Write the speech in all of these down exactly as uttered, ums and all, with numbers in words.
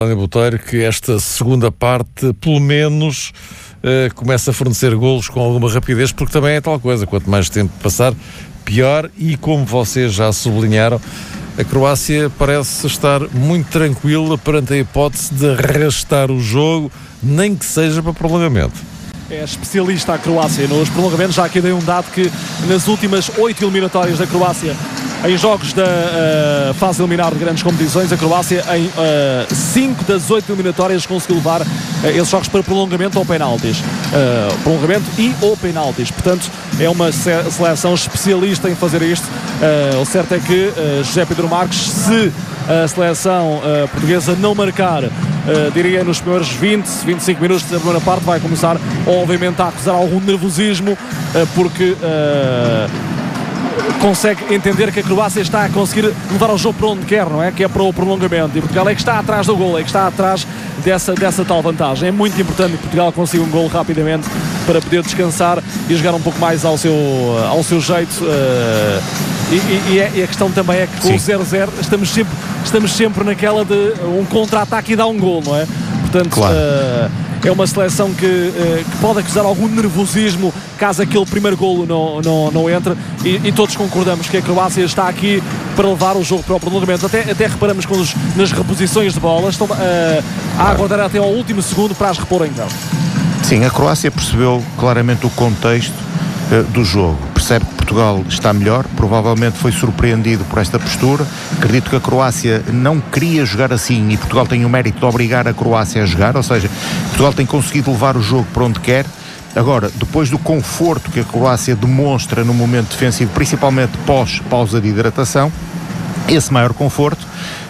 Boteiro, que esta segunda parte, pelo menos, uh, começa a fornecer golos com alguma rapidez, porque também é tal coisa, quanto mais tempo passar, pior, e como vocês já sublinharam, a Croácia parece estar muito tranquila perante a hipótese de arrastar o jogo, nem que seja para prolongamento. É especialista a Croácia nos prolongamentos. Já aqui dei um dado que nas últimas oito eliminatórias da Croácia, em jogos da uh, fase eliminar de grandes competições, a Croácia em uh, cinco das oito eliminatórias conseguiu levar uh, esses jogos para prolongamento ou penaltis. Uh, prolongamento e ou penaltis. Portanto, é uma seleção especialista em fazer isto. Uh, o certo é que uh, José Pedro Marques, se a seleção uh, portuguesa não marcar, uh, diria nos primeiros vinte, vinte e cinco minutos da primeira parte, vai começar obviamente a acusar algum nervosismo, uh, porque uh, consegue entender que a Croácia está a conseguir levar o jogo para onde quer, não é? Que é para o prolongamento, e Portugal é que está atrás do gol, é que está atrás dessa, dessa tal vantagem. É muito importante que Portugal consiga um gol rapidamente para poder descansar e jogar um pouco mais ao seu, ao seu jeito. Uh, e, e, é, e a questão também é que com o zero zero estamos sempre, estamos sempre naquela de um contra-ataque e dá um gol, não é? Portanto, claro. uh, é uma seleção que, uh, que pode acusar algum nervosismo caso aquele primeiro golo não, não, não entre, e, e todos concordamos que a Croácia está aqui para levar o jogo para o prolongamento. Até, até reparamos quando os, nas reposições de bola estão uh, a aguardar até ao último segundo para as repor em campo. Sim, a Croácia percebeu claramente o contexto uh, do jogo. Percebe que Portugal está melhor, provavelmente foi surpreendido por esta postura. Acredito que a Croácia não queria jogar assim e Portugal tem o mérito de obrigar a Croácia a jogar, ou seja, Portugal tem conseguido levar o jogo para onde quer. Agora, depois do conforto que a Croácia demonstra no momento defensivo, principalmente pós-pausa de hidratação, esse maior conforto,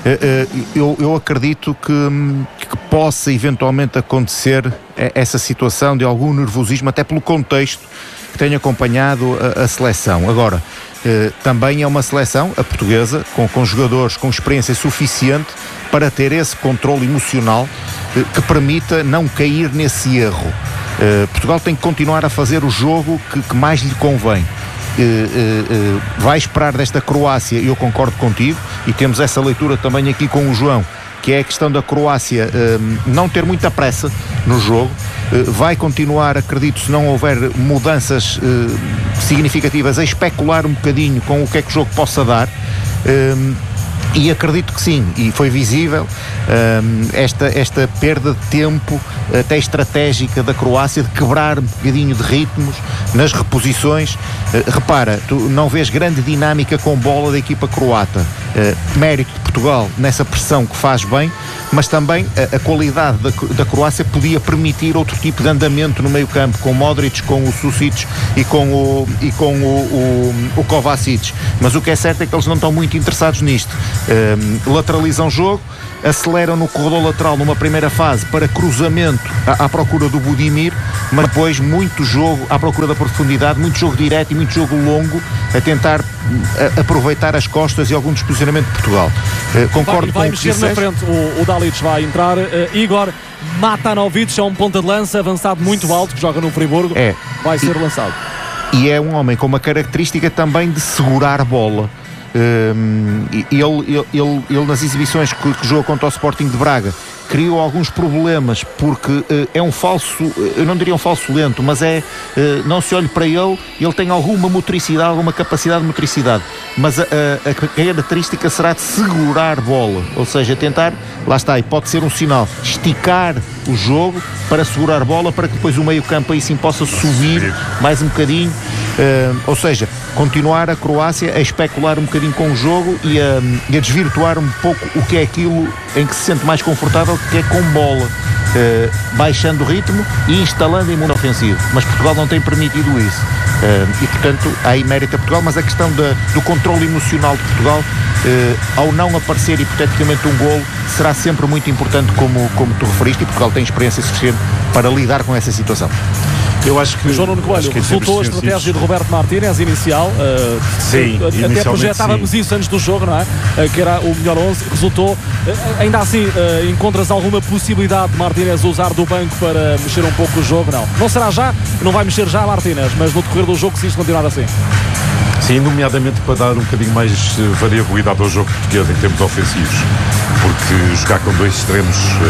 eu, eu acredito que, que possa eventualmente acontecer essa situação de algum nervosismo, até pelo contexto que tem acompanhado a, a seleção. Agora, eh, também é uma seleção, a portuguesa, com, com jogadores com experiência suficiente para ter esse controle emocional eh, que permita não cair nesse erro. Eh, Portugal tem que continuar a fazer o jogo que, que mais lhe convém. Uh, uh, uh, vai esperar desta Croácia, eu concordo contigo, e temos essa leitura também aqui com o João, que é a questão da Croácia uh, não ter muita pressa no jogo, uh, vai continuar, acredito, se não houver mudanças uh, significativas, a especular um bocadinho com o que é que o jogo possa dar. Uh, E acredito que sim, e foi visível um, esta, esta perda de tempo até estratégica da Croácia, de quebrar um bocadinho de ritmos nas reposições. Uh, repara, tu não vês grande dinâmica com bola da equipa croata. Uh, mérito de Portugal nessa pressão que faz bem, mas também a, a qualidade da, da Croácia podia permitir outro tipo de andamento no meio campo, com Modric, com o Susic e com o, e com o, o, o Kovacic. Mas o que é certo é que eles não estão muito interessados nisto. Um, lateralizam o jogo, aceleram no corredor lateral numa primeira fase para cruzamento à, à procura do Budimir, mas depois muito jogo à procura da profundidade, muito jogo direto e muito jogo longo a tentar a, aproveitar as costas e algum desposicionamento de Portugal. Uh, concordo vai, vai com o que mexer na disseste. frente, o, o Dalic vai entrar. uh, Igor Matanovic é um ponta de lança avançado muito alto que joga no Friburgo, é. vai ser e, lançado. E é um homem com uma característica também de segurar bola. Um, ele, ele, ele, ele nas exibições que, que jogou contra o Sporting de Braga criou alguns problemas porque uh, é um falso, eu não diria um falso lento, mas é, uh, não se olhe para ele, ele tem alguma motricidade, alguma capacidade de motricidade, mas a, a, a característica será de segurar bola, ou seja, tentar, lá está, e pode ser um sinal, esticar o jogo para segurar bola, para que depois o meio campo aí sim possa subir mais um bocadinho, uh, ou seja, continuar a Croácia a especular um bocadinho com o jogo e a, e a desvirtuar um pouco o que é aquilo em que se sente mais confortável, que é com bola, uh, baixando o ritmo e instalando em mundo ofensivo, mas Portugal não tem permitido isso, uh, e portanto há aí mérito a Portugal, mas a questão da, do controle emocional de Portugal, uh, ao não aparecer hipoteticamente um golo, será sempre muito importante, como, como tu referiste, e Portugal tem experiência suficiente para lidar com essa situação. Eu acho que João Nuno Coelho resultou a estratégia de Roberto Martínez inicial. Uh, Sim, até projetávamos sim. isso antes do jogo, não é? Uh, que era o melhor onze. Resultou. Uh, ainda assim, uh, encontras alguma possibilidade de Martínez usar do banco para mexer um pouco o jogo? Não. Não será já, não vai mexer já Martínez, mas no decorrer do jogo, se isto continuar assim. Sim, nomeadamente para dar um bocadinho mais variabilidade ao jogo português em termos ofensivos. porque jogar com dois extremos